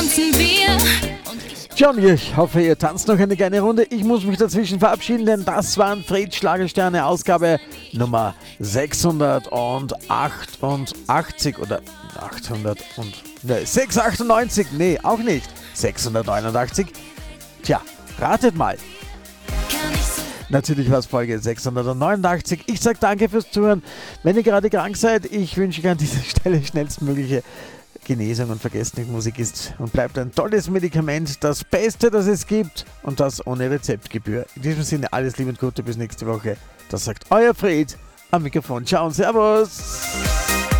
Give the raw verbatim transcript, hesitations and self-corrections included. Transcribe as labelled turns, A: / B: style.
A: tanzen wir.
B: John, ich hoffe, ihr tanzt noch eine kleine Runde. Ich muss mich dazwischen verabschieden, denn das waren Fred Schlagersterne Ausgabe Nummer sechshundertachtundachtzig oder achthundert und ne, sechshundertachtundneunzig, nee, auch nicht. sechshundertneunundachtzig. Tja, ratet mal. Natürlich war es Folge sechshundertneunundachtzig. Ich sage danke fürs Zuhören. Wenn ihr gerade krank seid, ich wünsche euch an dieser Stelle schnellstmögliche Genesung und vergesst nicht, Musik ist und bleibt ein tolles Medikament, das Beste, das es gibt und das ohne Rezeptgebühr. In diesem Sinne alles Liebe und Gute, bis nächste Woche. Das sagt euer Fred am Mikrofon. Ciao und Servus.